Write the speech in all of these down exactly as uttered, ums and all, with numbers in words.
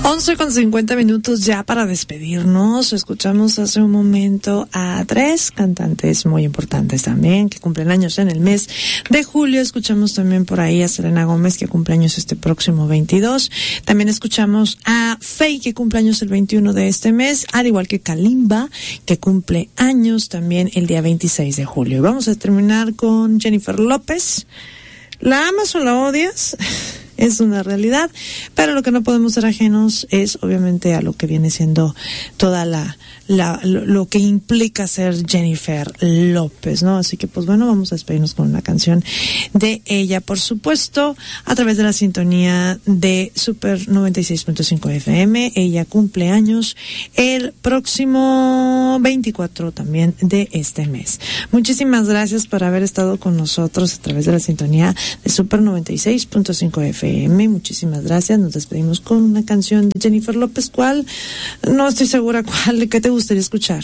once con cincuenta minutos ya para despedirnos. Escuchamos hace un momento a tres cantantes muy importantes también que cumplen años en el mes de julio. Escuchamos también por ahí a Selena Gómez, que cumple años este próximo veintidós. También escuchamos a Faye, que cumple años el veintiuno de este mes, al igual que Kalimba, que cumple años también el día veintiséis de julio. Y vamos a terminar con Jennifer López. ¿La amas o la odias? Es una realidad, pero lo que no podemos ser ajenos es obviamente a lo que viene siendo toda la, la lo, lo que implica ser Jennifer López, ¿no? Así que pues bueno, vamos a despedirnos con una canción de ella, por supuesto, a través de la sintonía de Super noventa y seis punto cinco F M. Ella cumple años el próximo veinticuatro también de este mes. Muchísimas gracias por haber estado con nosotros a través de la sintonía de Super noventa y seis punto cinco F M. Muchísimas gracias. Nos despedimos con una canción de Jennifer López. ¿Cuál? No estoy segura cuál. ¿Qué te gustaría escuchar?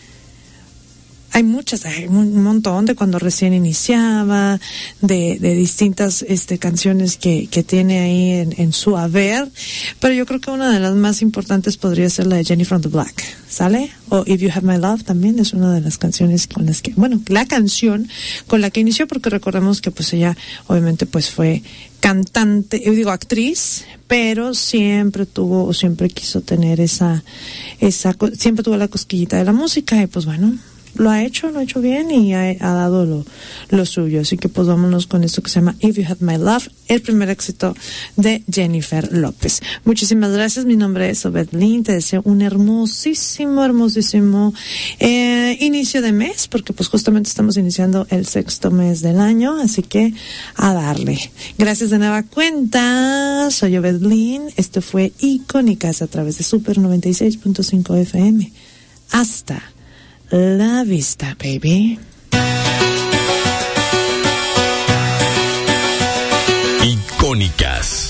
Hay muchas, hay un montón de cuando recién iniciaba, de, de distintas este, canciones que, que tiene ahí en, en su haber, pero yo creo que una de las más importantes podría ser la de Jenny from the Black, ¿sale? O If You Have My Love también es una de las canciones con las que, bueno, la canción con la que inició, porque recordemos que pues ella obviamente pues fue cantante, yo digo actriz, pero siempre tuvo o siempre quiso tener esa, esa, siempre tuvo la cosquillita de la música y pues bueno, lo ha hecho, lo ha hecho bien y ha, ha dado lo, lo suyo. Así que pues vámonos con esto que se llama If You Have My Love, el primer éxito de Jennifer López. Muchísimas gracias, mi nombre es Obed Lin, te deseo un hermosísimo, hermosísimo eh, inicio de mes, porque pues justamente estamos iniciando el sexto mes del año, así que a darle. Gracias de nueva cuenta, soy Obed Lin, esto fue Icónicas a través de Super noventa y seis punto cinco F M. Hasta la vista, baby. Icónicas.